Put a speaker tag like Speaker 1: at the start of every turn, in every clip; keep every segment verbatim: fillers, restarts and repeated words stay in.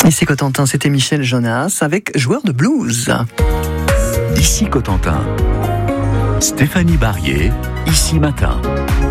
Speaker 1: Ici Cotentin, c'était Michel Jonas avec Joueur de blues.
Speaker 2: Ici Cotentin, Stéphanie Barrier, Ici Matin.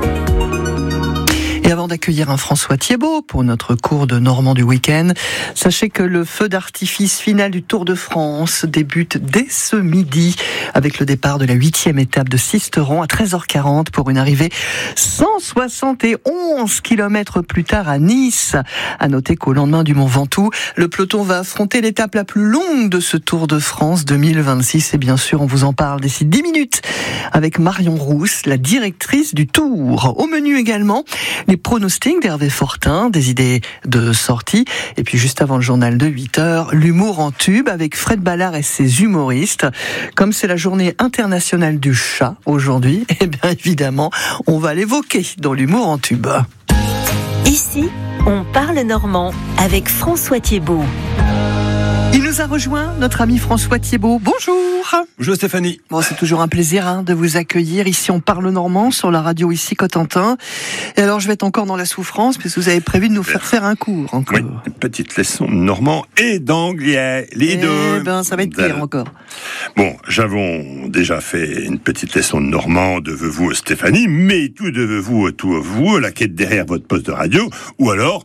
Speaker 1: Et avant d'accueillir un François Thiebaud pour notre cours de Normand du week-end, sachez que le feu d'artifice final du Tour de France débute dès ce midi avec le départ de la huitième étape de Sisteron à treize heures quarante pour une arrivée cent soixante et onze kilomètres plus tard à Nice. À noter qu'au lendemain du Mont Ventoux, le peloton va affronter l'étape la plus longue de ce Tour de France deux mille vingt-six. Et bien sûr, on vous en parle d'ici dix minutes avec Marion Rousse, la directrice du Tour. Au menu également, les pronostics d'Hervé Fortin, des idées de sortie. Et puis juste avant le journal de huit heures, l'humour en tube avec Fred Ballard et ses humoristes. Comme c'est la journée internationale du chat aujourd'hui, et bien évidemment, on va l'évoquer dans l'humour en tube.
Speaker 3: Ici, on parle normand avec François Thiebaud.
Speaker 1: Il nous a rejoint, notre ami François Thiebaud. Bonjour.
Speaker 4: Bonjour Stéphanie.
Speaker 1: Bon, c'est toujours un plaisir hein, de vous accueillir. Ici, on parle normand sur la radio ici Cotentin. Et alors, je vais être encore dans la souffrance puisque vous avez prévu de nous faire faire un cours encore.
Speaker 4: Oui, une petite leçon de normand et d'anglais, les
Speaker 1: eh
Speaker 4: deux.
Speaker 1: Eh ben, ça va être pire encore.
Speaker 4: Bon, j'avons déjà fait une petite leçon de normand de vous Stéphanie, mais tout de vous, tout vous, la quête derrière votre poste de radio, ou alors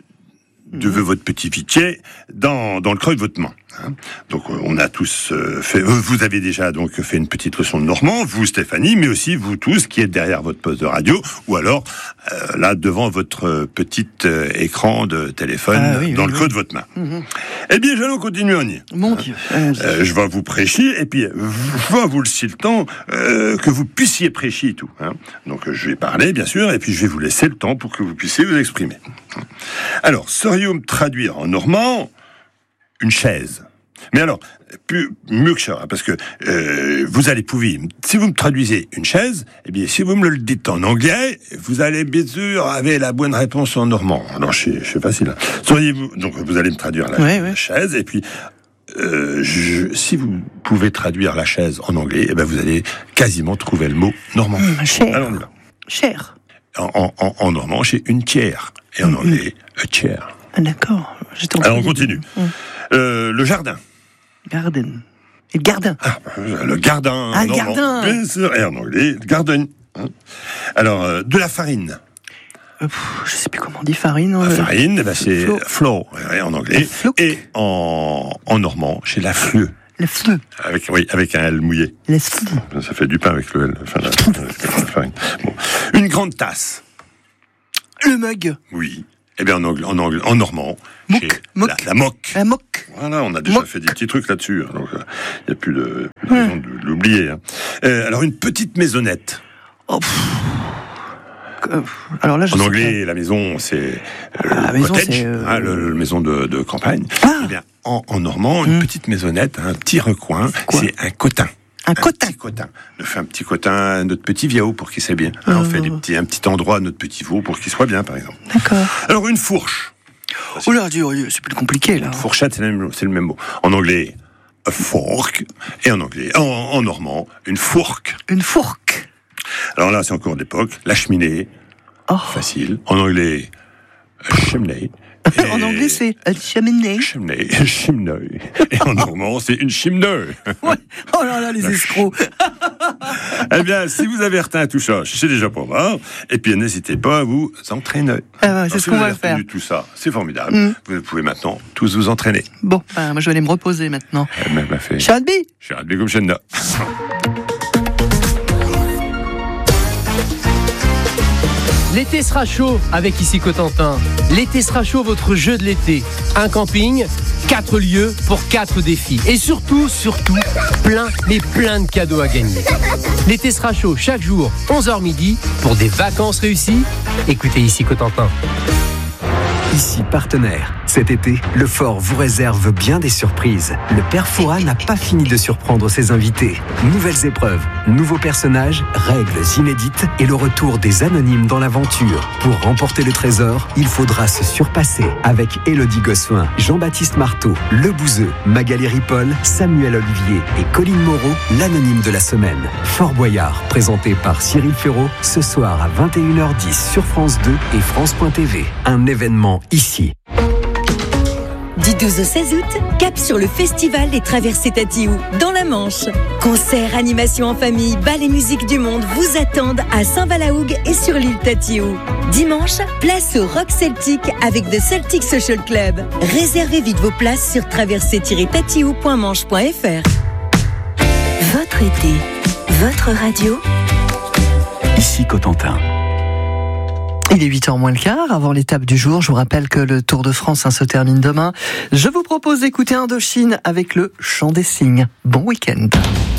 Speaker 4: de votre petit pitié dans, dans le creux de votre main. Hein. Donc on a tous euh, fait. Vous avez déjà donc fait une petite leçon de normand, vous Stéphanie, mais aussi vous tous qui êtes derrière votre poste de radio, ou alors euh, là devant votre petit euh, écran de téléphone
Speaker 1: ah, oui,
Speaker 4: dans
Speaker 1: oui,
Speaker 4: le
Speaker 1: oui.
Speaker 4: creux de votre main.
Speaker 1: Mmh.
Speaker 4: Eh bien, j'allons continuer en y.
Speaker 1: Mon
Speaker 4: hein.
Speaker 1: Dieu.
Speaker 4: Euh, je vais vous prêcher, et puis je vais vous laisser le temps euh, que vous puissiez prêcher et tout. Hein. Donc je vais parler, bien sûr, et puis je vais vous laisser le temps pour que vous puissiez vous exprimer. Alors, sauriez-vous me traduire en normand une chaise? Mais alors, plus, mieux que ça, parce que euh, vous allez pouvoir, si vous me traduisez une chaise, eh bien, si vous me le dites en anglais, vous allez bien sûr avoir la bonne réponse en normand. Alors, c'est facile. Sauriez-vous, donc vous allez me traduire la,
Speaker 1: ouais,
Speaker 4: la
Speaker 1: ouais.
Speaker 4: chaise, et puis euh, je, si vous pouvez traduire la chaise en anglais, eh ben vous allez quasiment trouver le mot normand.
Speaker 1: Mmh, cher.
Speaker 4: Alors, on y va.
Speaker 1: Cher.
Speaker 4: En, en, en normand, c'est une tiers, et en anglais, a chair.
Speaker 1: Ah, d'accord.
Speaker 4: Alors on continue.
Speaker 1: Mmh.
Speaker 4: Euh, le jardin.
Speaker 1: Garden. Et le gardin.
Speaker 4: Ah, le gardin.
Speaker 1: Ah,
Speaker 4: en normand,
Speaker 1: gardin.
Speaker 4: bien sûr, et en anglais, le garden. Hein. Alors, euh, de la farine.
Speaker 1: Euh, pff, je sais plus comment on dit farine.
Speaker 4: La
Speaker 1: euh...
Speaker 4: farine, eh ben, c'est
Speaker 1: Flo.
Speaker 4: flour, ouais, en anglais.
Speaker 1: Flour.
Speaker 4: Et en, en normand, c'est la fleu.
Speaker 1: Le fleu.
Speaker 4: Avec, oui, avec un L mouillé.
Speaker 1: Le fleu.
Speaker 4: Ça fait du pain avec le L. Enfin, la, la farine. Bon. Une grande tasse.
Speaker 1: Le mug.
Speaker 4: Oui. Eh bien, en, anglais, en, anglais, en normand,
Speaker 1: Mouk,
Speaker 4: c'est
Speaker 1: mouk.
Speaker 4: La, la moque.
Speaker 1: La moque.
Speaker 4: Voilà, on a déjà
Speaker 1: Moque.
Speaker 4: fait des petits trucs là-dessus. Hein, donc, il euh, n'y a plus de, plus de raison de, de l'oublier. Hein. Euh, alors, une petite maisonnette.
Speaker 1: Oh, pff. Euh, alors là, je
Speaker 4: En
Speaker 1: sais
Speaker 4: anglais, la maison, c'est euh,
Speaker 1: Ah, la
Speaker 4: le
Speaker 1: maison,
Speaker 4: cottage,
Speaker 1: c'est, euh,
Speaker 4: hein, le, le maison de, de campagne.
Speaker 1: Ah.
Speaker 4: Eh bien, en, en normand, une
Speaker 1: Hum.
Speaker 4: petite maisonnette, un petit recoin,
Speaker 1: quoi
Speaker 4: c'est un cotin.
Speaker 1: Un cotin.
Speaker 4: Petit cotin. On fait un petit cotin à notre petit viao pour qu'il soit bien. Hein,
Speaker 1: Oh.
Speaker 4: On fait des petits, un petit endroit à notre petit veau pour qu'il soit bien, par exemple.
Speaker 1: D'accord.
Speaker 4: Alors, une fourche.
Speaker 1: Oh là, Dieu, c'est plus compliqué, là.
Speaker 4: Fourchette, c'est le même, c'est le même mot. En anglais, a fork. Et en anglais, en, en normand, une fourque.
Speaker 1: Une fourque.
Speaker 4: Alors là, c'est encore d'époque. La cheminée.
Speaker 1: Oh.
Speaker 4: Facile. En anglais, a chimney. Et-
Speaker 1: En anglais, c'est un cheminée.
Speaker 4: Chimney, chimney. Et en normand, c'est une chimney.
Speaker 1: Ouais. Oh là là, les escrocs.
Speaker 4: Eh bien, si vous avez retenu tout ça, c'est déjà pas mal. Et puis, n'hésitez pas à vous entraîner.
Speaker 1: Ah ouais,
Speaker 4: Alors,
Speaker 1: c'est
Speaker 4: si
Speaker 1: ce
Speaker 4: vous
Speaker 1: qu'on
Speaker 4: avez
Speaker 1: va faire.
Speaker 4: retenu tout ça, c'est formidable.
Speaker 1: Mm.
Speaker 4: Vous pouvez maintenant tous vous entraîner.
Speaker 1: Bon, ben, moi, je vais aller me reposer maintenant.
Speaker 4: Eh bien, bah, fait.
Speaker 1: Shanby.
Speaker 4: Je suis Radley comme Shenna.
Speaker 5: L'été sera chaud avec Ici Cotentin. L'été sera chaud, votre jeu de l'été. Un camping, quatre lieux pour quatre défis. Et surtout, surtout, plein, mais plein de cadeaux à gagner. L'été sera chaud chaque jour, onze heures midi, pour des vacances réussies. Écoutez Ici Cotentin.
Speaker 6: Ici partenaire. Cet été, le Fort vous réserve bien des surprises. Le Père Fouras n'a pas fini de surprendre ses invités. Nouvelles épreuves, nouveaux personnages, règles inédites et le retour des anonymes dans l'aventure. Pour remporter le trésor, il faudra se surpasser avec Élodie Gossuin, Jean-Baptiste Marteau, Le Bouzeux, Magali Ripoll, Samuel Olivier et Colline Moreau, l'anonyme de la semaine. Fort Boyard, présenté par Cyril Ferraud, ce soir à vingt et une heures dix sur France deux et France point T V. Un événement ici.
Speaker 3: Du douze au seize août, cap sur le festival des traversées Tatiou, dans la Manche. Concerts, animations en famille, bal et musique du monde vous attendent à Saint-Valahougue et sur l'île Tatiou. Dimanche, place au Rock Celtic avec The Celtic Social Club. Réservez vite vos places sur traversée tiret tatiou point manche point f r.
Speaker 7: Votre été, votre radio.
Speaker 2: Ici Cotentin.
Speaker 1: Il est huit heures moins le quart, avant l'étape du jour. Je vous rappelle que le Tour de France hein, se termine demain. Je vous propose d'écouter Indochine avec le chant des cygnes. Bon week-end.